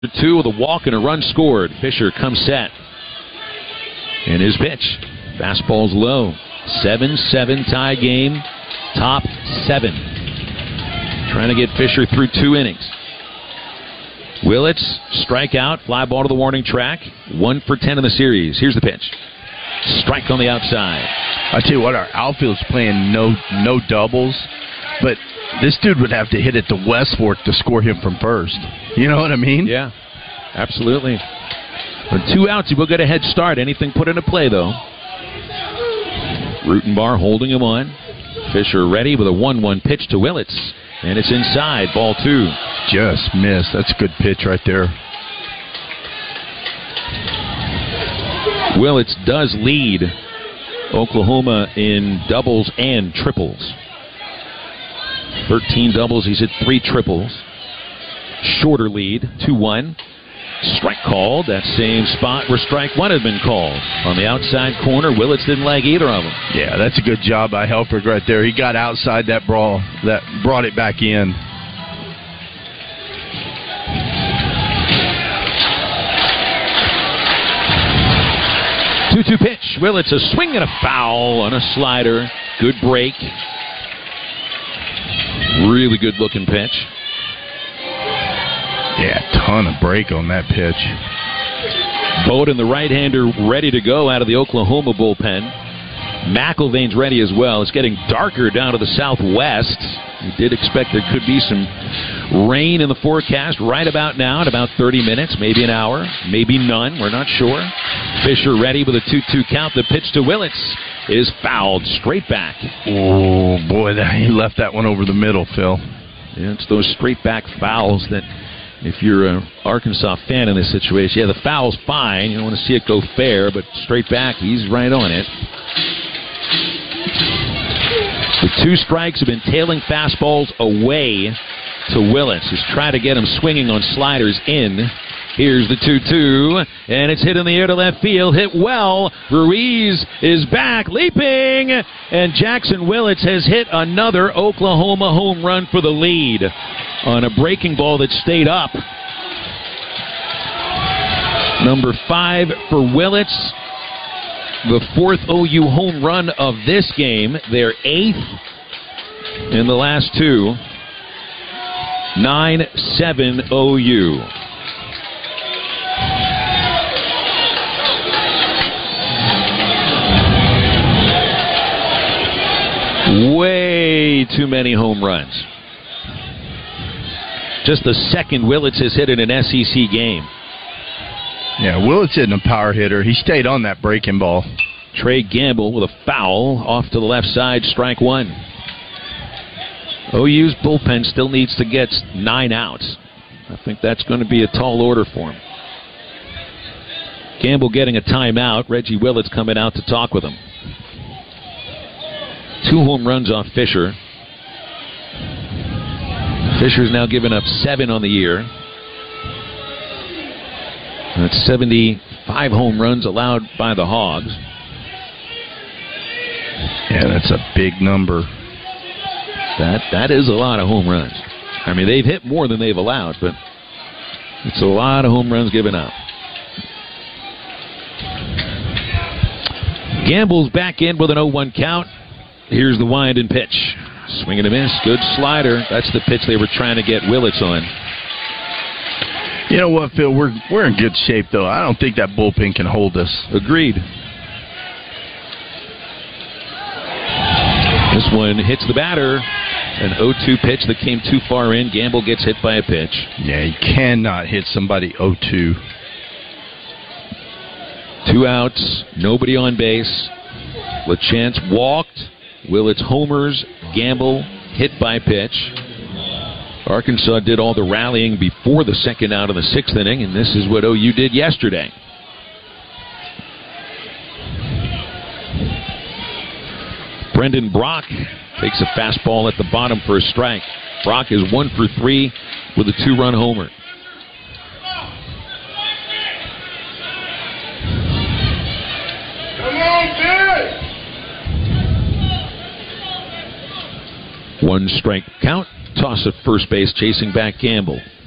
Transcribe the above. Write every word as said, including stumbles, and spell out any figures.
Two with a walk and a run scored. Fisher comes set. And his pitch. Fastball's low. seven seven tie game. Top seven. Trying to get Fisher through two innings. Willits, strikeout, fly ball to the warning track. One for ten in the series. Here's the pitch. Strike on the outside. I tell you what, our outfield's playing no no doubles, but this dude would have to hit it to West Fork to score him from first. You know what I mean? Yeah, absolutely. With two outs, he will get a head start. Anything put into play, though. Rutenbar holding him on. Fisher ready with a one one pitch to Willits. And it's inside, ball two. Just missed. That's a good pitch right there. Willits does lead Oklahoma in doubles and triples. thirteen doubles, he's hit three triples. Shorter lead, two one. Strike called, that same spot where strike one had been called. On the outside corner, Willits didn't like either of them. Yeah, that's a good job by Helfrich right there. He got outside that brawl, that brought it back in. two two pitch. Willits a swing and a foul on a slider. Good break. Really good looking pitch. Yeah, ton of break on that pitch. Bowden, the right-hander, ready to go out of the Oklahoma bullpen. McIlvain's ready as well. It's getting darker down to the southwest. We did expect there could be some rain in the forecast right about now, in about thirty minutes, maybe an hour, maybe none. We're not sure. Fisher ready with a two two count. The pitch to Willits is fouled straight back. Oh, boy, that, he left that one over the middle, Phil. Yeah, it's those straight back fouls that, if you're an Arkansas fan in this situation, yeah, the foul's fine. You don't want to see it go fair, but straight back, he's right on it. The two strikes have been tailing fastballs away to Willits. He's trying to get him swinging on sliders in. Here's the two two, and it's hit in the air to left field. Hit well. Ruiz is back, leaping, and Jackson Willits has hit another Oklahoma home run for the lead on a breaking ball that stayed up. Number five for Willits. The fourth O U home run of this game. Their eighth in the last two. nine seven O U. Way too many home runs. Just the second Willits has hit in an S E C game. Yeah, Willits isn't a power hitter. He stayed on that breaking ball. Trey Gamble with a foul off to the left side, strike one. O U's bullpen still needs to get nine outs. I think that's going to be a tall order for him. Gamble getting a timeout. Reggie Willits coming out to talk with him. Two home runs off Fisher. Fisher's now given up seven on the year. That's seventy-five home runs allowed by the Hogs. Yeah, that's a big number. That that is a lot of home runs. I mean, they've hit more than they've allowed, but it's a lot of home runs given up. Gamble's back in with an oh one count. Here's the wind and pitch. Swing and a miss. Good slider. That's the pitch they were trying to get Willits on. You know what, Phil? We're we're in good shape, though. I don't think that bullpen can hold us. Agreed. This one hits the batter. An oh two pitch that came too far in. Gamble gets hit by a pitch. Yeah, you cannot hit somebody oh two. Two outs. Nobody on base. LaChance walked. Willits homers. Gamble hit by pitch. Arkansas did all the rallying before the second out of the sixth inning, and this is what O U did yesterday. Brendan Brock takes a fastball at the bottom for a strike. Brock is one for three with a two-run homer. Come on, kid! One strike count. Toss at first base, chasing back Gamble.